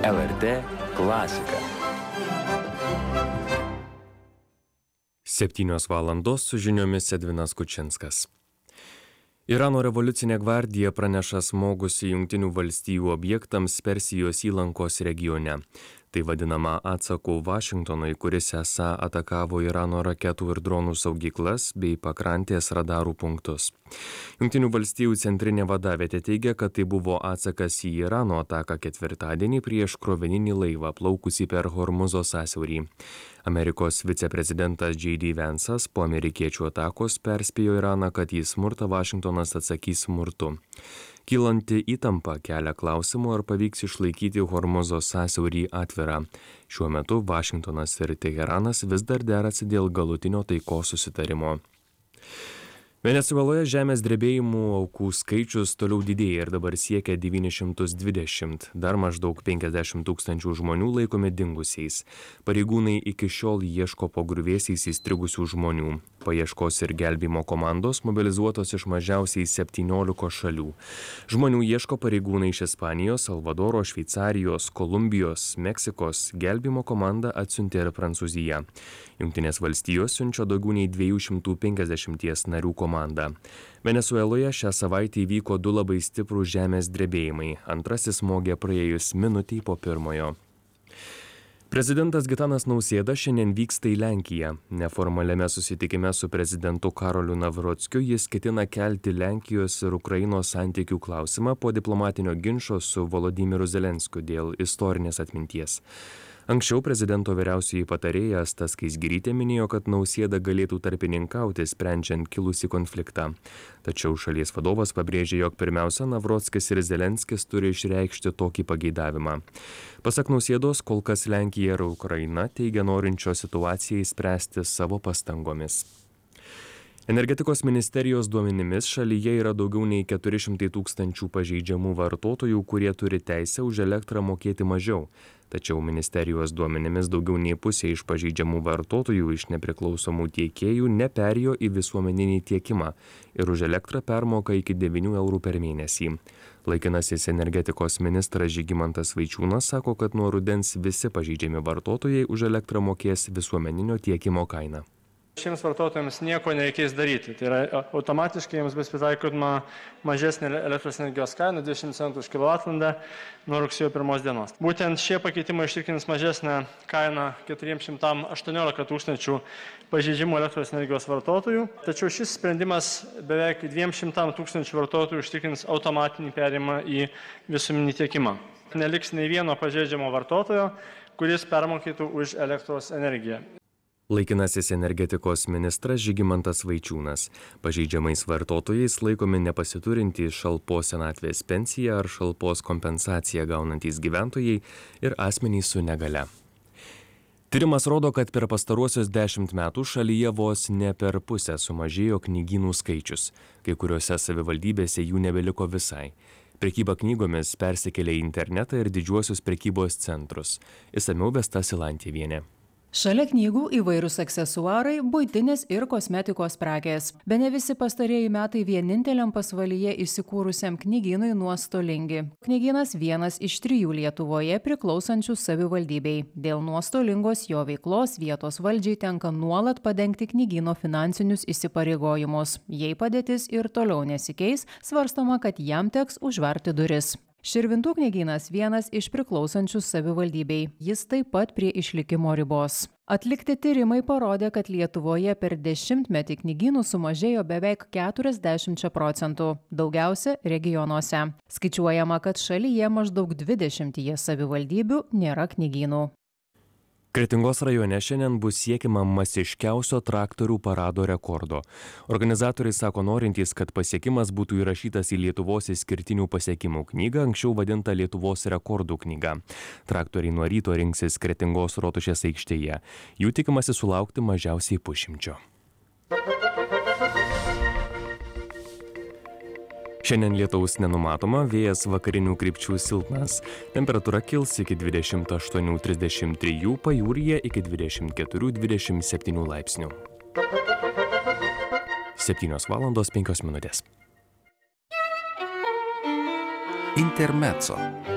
LRT klasika. 7 valandos su žiniomis Edvinas Kučinskas. Irano revoliucinė gvardija praneša smogusi Jungtinių valstijų objektams Persijos įlankos regione. Tai vadinama atsaku Vašingtonui, kuris esą atakavo Irano raketų ir dronų saugyklas bei pakrantės radarų punktus. Jungtinių valstijų centrinė vadavietė teigia, kad tai buvo atsakas į Irano ataką ketvirtadienį prieš krovininį laivą plaukusį per Hormuzo sąsiaurį. Amerikos viceprezidentas J.D. Vance'as po amerikiečių atakos perspėjo Iraną, kad į smurtą Vašingtonas atsakys smurtu. Kylanti įtampa kelia klausimų, ar pavyks išlaikyti Hormuzo sąsiaurį atvirą. Šiuo metu Vašingtonas ir Teheranas vis dar derasi dėl galutinio taikos susitarimo. Venesueloje žemės drebėjimų aukų skaičius toliau didėja ir dabar siekia 920. Dar maždaug 50 000 žmonių laikomi dingusiais. Pareigūnai iki šiol ieško po griuvėsiais įstrigusių žmonių. Paieškos ir gelbėjimo komandos mobilizuotos iš mažiausiai 17 šalių. Žmonių ieško pareigūnai iš Ispanijos, Salvadoro, Šveicarijos, Kolumbijos, Meksikos. Gelbėjimo komandą atsiuntė ir Prancūzija. Jungtinės valstijos siunčia daugiau nei 250 narių komandą. Venesueloje šią savaitę įvyko 2 labai stiprūs žemės drebėjimai. Antrasis smogė praėjus minutei po pirmojo. Prezidentas Gitanas Nausėda šiandien vyksta į Lenkiją. Neformaliame susitikime su prezidentu Karoliu Navrockiu jis ketina kelti Lenkijos ir Ukrainos santykių klausimą po diplomatinio ginčo su Volodymyru Zelenskiu dėl istorinės atminties. Anksčiau prezidento vyriausioji patarėja Asta Skaisgirytė minėjo, kad Nausėda galėtų tarpininkauti, sprendžiant kilusį konfliktą. Tačiau šalies vadovas pabrėžė, jog pirmiausia Navrockis ir Zelenskis turi išreikšti tokį pageidavimą. Pasak Nausėdos, kol kas Lenkija ir Ukraina teigia norinčios situaciją išspręsti savo pastangomis. Energetikos ministerijos duomenimis šalyje yra daugiau nei 400 000 pažeidžiamų vartotojų, kurie turi teisę už elektrą mokėti mažiau. Tačiau ministerijos duomenimis daugiau nei pusė iš pažeidžiamų vartotojų iš nepriklausomų tiekėjų neperėjo į visuomeninį tiekimą ir už elektrą permoka iki 9 eurų per mėnesį. Laikinasis energetikos ministras Žygimantas Vaičiūnas sako, kad nuo rudens visi pažeidžiami vartotojai už elektrą mokės visuomeninio tiekimo kainą. Šiems vartotojams nieko nereikės daryti. Tai yra automatiškai jiems bus pritaikoma mažesnė elektros energijos kaina 20 centų už kWh nuo rugsėjo 1 dienos. Būtent šie pakeitimai užtikrins mažesnę kainą 418 000 pažeidžiamų elektros energijos vartotojų. Tačiau šis sprendimas beveik 200 000 vartotojų užtikrins automatinį perėjimą į visuomeninį tiekimą. Neliks nei vieno pažeidžiamo vartotojo, kuris permokėtų už elektros energiją. Laikinasis energetikos ministras Žygimantas Vaičiūnas. Pažeidžiamais vartotojais laikomi nepasiturintys šalpos senatvės pensiją ar šalpos kompensaciją gaunantys gyventojai ir asmenys su negale. Tyrimas rodo, kad per pastaruosius 10 metų šalyje vos ne per pusę sumažėjo knygynų skaičius. Kai kuriuose savivaldybėse jų nebeliko visai. Prekyba knygomis persikėlė į internetą ir didžiuosius prekybos centrus. Išsamiau Vesta Silantievienė. Šalia knygų įvairūs aksesuarai, buitinės ir kosmetikos prekės. Bene visi pastarieji metai vieninteliam pasvalyje įsikūrusiam knygynui nuostolingi. Knygynas vienas iš 3 Lietuvoje priklausančių savivaldybei. Dėl nuostolingos jo veiklos vietos valdžiai tenka nuolat padengti knygyno finansinius įsipareigojimus. Jei padėtis ir toliau nesikeis, svarstoma, kad jam teks užverti duris. Širvintų knygynas vienas iš priklausančių savivaldybei. Jis taip pat prie išlikimo ribos. Atlikti tyrimai parodė, kad Lietuvoje per 10-metį knygynų sumažėjo beveik 40%, daugiausia regionuose. Skaičiuojama, kad šalyje maždaug 20 savivaldybių nėra knygynų. Kretingos rajone šiandien bus siekiama masiškiausio traktorių parado rekordo. Organizatoriai sako norintys, kad pasiekimas būtų įrašytas į Lietuvos išskirtinių pasiekimų knygą, anksčiau vadinta Lietuvos rekordų knyga. Traktoriai nuo ryto rinksis Kretingos Rotušės aikštėje. Jų tikimasi sulaukti mažiausiai 100. Šiandien lietaus nenumatoma, vėjas vakarinių krypčių silpnas. Temperatūra kils iki 28–33, pajūryje iki 24–27 laipsnių. 7:05. Intermezzo.